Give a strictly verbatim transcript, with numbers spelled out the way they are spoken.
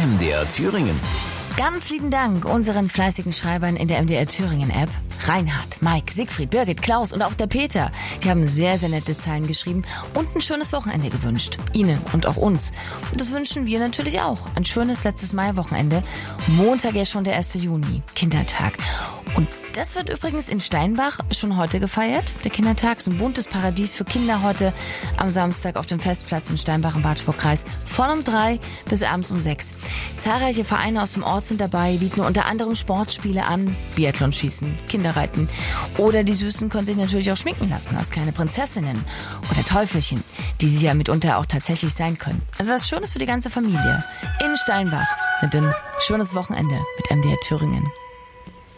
M D R Thüringen. Ganz lieben Dank unseren fleißigen Schreibern in der M D R Thüringen App. Reinhard, Mike, Siegfried, Birgit, Klaus und auch der Peter. Die haben sehr, sehr nette Zeilen geschrieben und ein schönes Wochenende gewünscht. Ihnen und auch uns. Und das wünschen wir natürlich auch. Ein schönes letztes Mai-Wochenende. Montag ja schon der erste Juni, Kindertag. Und das wird übrigens in Steinbach schon heute gefeiert. Der Kindertag ist ein buntes Paradies für Kinder heute am Samstag auf dem Festplatz in Steinbach im Wartburgkreis von um drei bis abends um sechs. Zahlreiche Vereine aus dem Ort sind dabei, bieten unter anderem Sportspiele an, Biathlonschießen, Kinderreiten. Oder die Süßen können sich natürlich auch schminken lassen als kleine Prinzessinnen oder Teufelchen, die sie ja mitunter auch tatsächlich sein können. Also was Schönes für die ganze Familie. In Steinbach. Und ein schönes Wochenende mit M D R Thüringen.